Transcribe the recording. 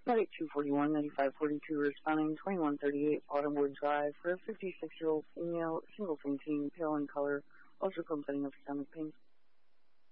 Medic 241-9542 responding 2138 Autumnwood Drive for a 56-year-old female, single fainting, pale in color, also complaining of stomach pain.